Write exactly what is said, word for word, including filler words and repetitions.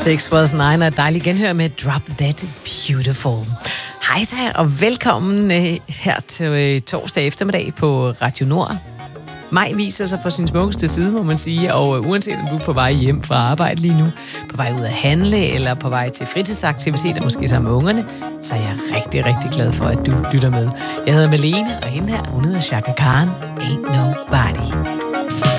Six was nine, og dejligt genhør med Drop Dead Beautiful. Hej så, og velkommen øh, her til øh, torsdag eftermiddag på Radio Nord. Maj viser sig fra sin smukkeste side, må man sige, og øh, uanset om du er på vej hjem fra arbejde lige nu, på vej ud at handle, eller på vej til fritidsaktiviteter, måske sammen med ungerne, så er jeg rigtig, rigtig glad for, at du lytter med. Jeg hedder Malene, og hende her, hun hedder Chaka Khan. Ain't Nobody.